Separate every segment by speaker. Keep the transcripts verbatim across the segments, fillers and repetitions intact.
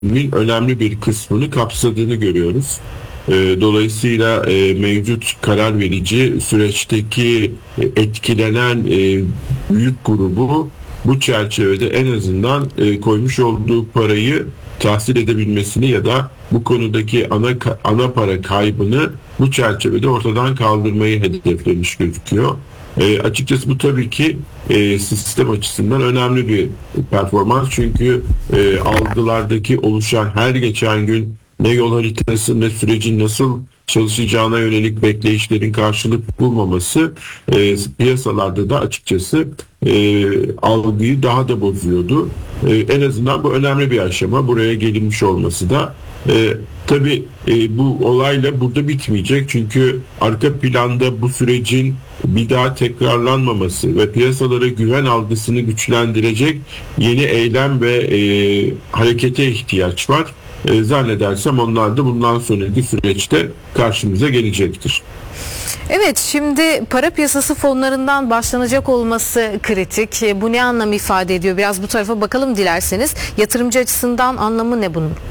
Speaker 1: ödemenin önemli bir kısmını kapsadığını görüyoruz. E, Dolayısıyla e, mevcut karar verici süreçteki e, etkilenen e, büyük grubu bu çerçevede en azından e, koymuş olduğu parayı tahsil edebilmesini ya da bu konudaki ana ana para kaybını bu çerçevede ortadan kaldırmayı hedeflemiş gözüküyor. E, açıkçası bu tabii ki e, sistem açısından önemli bir performans. Çünkü e, algılardaki oluşan her geçen gün ne yol haritası ne sürecin nasıl çalışacağına yönelik bekleyişlerin karşılık bulmaması e, piyasalarda da açıkçası e, algıyı daha da bozuyordu. E, en azından bu önemli bir aşama. Buraya gelinmiş olması da e, tabii e, bu olayla burada bitmeyecek. Çünkü arka planda bu sürecin bir daha tekrarlanmaması ve piyasalara güven algısını güçlendirecek yeni eylem ve e, harekete ihtiyaç var. E, zannedersem onlar da bundan sonraki süreçte karşımıza gelecektir.
Speaker 2: Evet, şimdi para piyasası fonlarından başlanacak olması kritik. E, Bu ne anlam ifade ediyor? Biraz bu tarafa bakalım dilerseniz. Yatırımcı açısından anlamı ne bunun?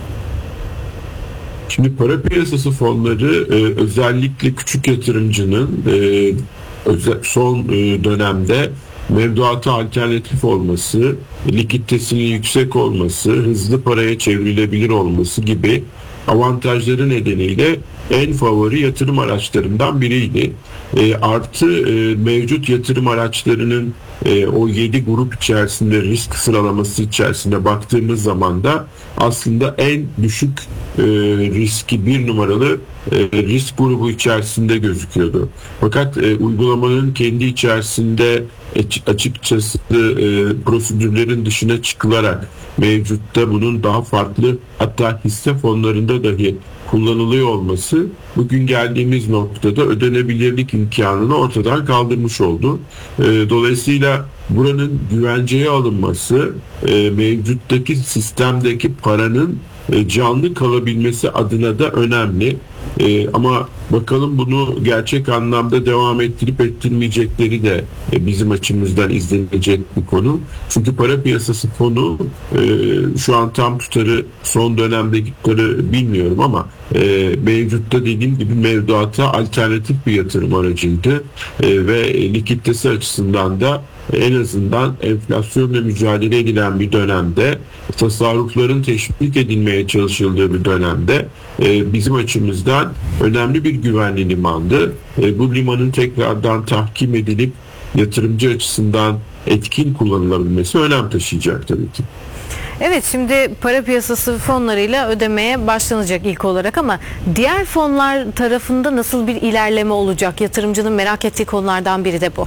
Speaker 1: Şimdi para piyasası fonları e, özellikle küçük yatırımcının e, özel, son e, dönemde mevduata alternatif olması, likiditesinin yüksek olması, hızlı paraya çevrilebilir olması gibi avantajları nedeniyle en favori yatırım araçlarından biriydi. E, artı e, mevcut yatırım araçlarının e, o yedi grup içerisinde risk sıralaması içerisinde baktığımız zaman da aslında en düşük e, riski bir numaralı e, risk grubu içerisinde gözüküyordu. Fakat e, uygulamanın kendi içerisinde açıkçası e, prosedürlerin dışına çıkılarak mevcutta bunun daha farklı hatta hisse fonlarında dahi kullanılıyor olması bugün geldiğimiz noktada ödenebilirlik imkanını ortadan kaldırmış oldu. E, dolayısıyla buranın güvenceye alınması e, mevcuttaki sistemdeki paranın e, canlı kalabilmesi adına da önemli. Ee, ama bakalım bunu gerçek anlamda devam ettirip ettirmeyecekleri de e, bizim açımızdan izlenecek bir konu. Çünkü para piyasası fonu e, şu an tam tutarı son dönemdeki tutarı bilmiyorum ama e, mevcutta dediğim gibi mevduata alternatif bir yatırım aracıydı e, ve likiditesi açısından da en azından enflasyonla mücadele edilen bir dönemde, tasarrufların teşvik edilmeye çalışıldığı bir dönemde e, bizim açımızdan önemli bir güvenli limandı. E, bu limanın tekrardan tahkim edilip yatırımcı açısından etkin kullanılabilmesi önem taşıyacak tabii ki.
Speaker 2: Evet, şimdi para piyasası fonlarıyla ödemeye başlanacak ilk olarak ama diğer fonlar tarafında nasıl bir ilerleme olacak? Yatırımcının merak ettiği konulardan biri de bu.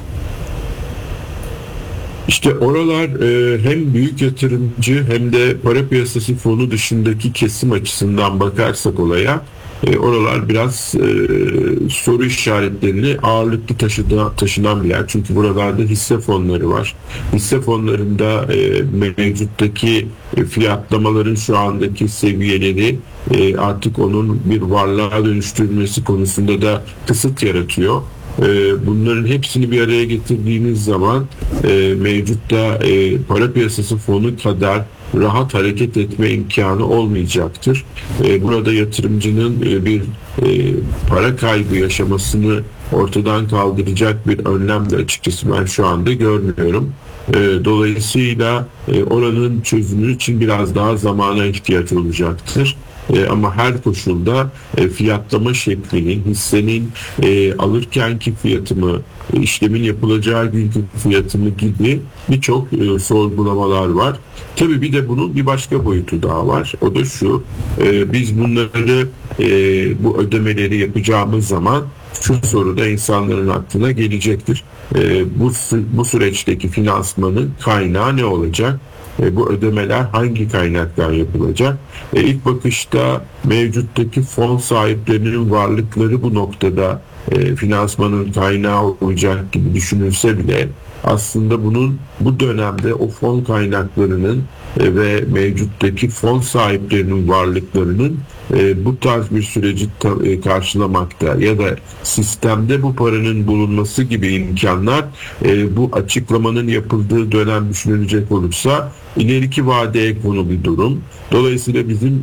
Speaker 1: İşte oralar e, hem büyük yatırımcı hem de para piyasası fonu dışındaki kesim açısından bakarsak olaya e, oralar biraz e, soru işaretlerini ağırlıklı taşıda, taşınan bir yer. Çünkü buralarda hisse fonları var. Hisse fonlarında e, mevcuttaki e, fiyatlamaların şu andaki seviyeleri e, artık onun bir varlığa dönüştürülmesi konusunda da kısıt yaratıyor. Bunların hepsini bir araya getirdiğiniz zaman e, mevcutta e, para piyasası fonu kadar rahat hareket etme imkanı olmayacaktır. E, burada yatırımcının e, bir e, para kaybı yaşamasını ortadan kaldıracak bir önlem de açıkçası ben şu anda görmüyorum. E, dolayısıyla e, oranın çözümü için biraz daha zamana ihtiyaç olacaktır. E, ama her koşulda e, fiyatlama şeklinin, hissenin e, alırkenki fiyatı mı, e, işlemin yapılacağı günkü fiyatı mı gibi birçok e, sorgulamalar var. Tabii bir de bunun bir başka boyutu daha var. O da şu, e, biz bunları, e, bu ödemeleri yapacağımız zaman şu soru da insanların aklına gelecektir. E, bu, bu süreçteki finansmanın kaynağı ne olacak? E, bu ödemeler hangi kaynaktan yapılacak? E, ilk bakışta mevcuttaki fon sahiplerinin varlıkları bu noktada e, finansmanın kaynağı olacak gibi düşünülse bile aslında bunun bu dönemde o fon kaynaklarının e, ve mevcuttaki fon sahiplerinin varlıklarının e, bu tarz bir süreci ta- e, karşılamakta ya da sistemde bu paranın bulunması gibi imkanlar e, bu açıklamanın yapıldığı dönem düşünülecek olursa ileriki vadeye konu bir durum. Dolayısıyla bizim